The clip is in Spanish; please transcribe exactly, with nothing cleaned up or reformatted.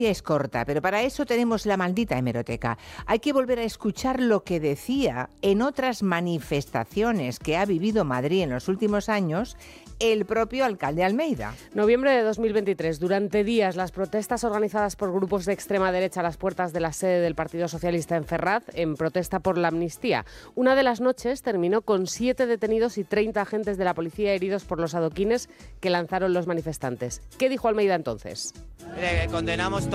Es corta, pero para eso tenemos la maldita hemeroteca. Hay que volver a escuchar lo que decía en otras manifestaciones que ha vivido Madrid en los últimos años el propio alcalde Almeida. Noviembre de dos mil veintitrés. Durante días, las protestas organizadas por grupos de extrema derecha a las puertas de la sede del Partido Socialista en Ferraz, en protesta por la amnistía. Una de las noches terminó con siete detenidos y treinta agentes de la policía heridos por los adoquines que lanzaron los manifestantes. ¿Qué dijo Almeida entonces? Mire, condenamos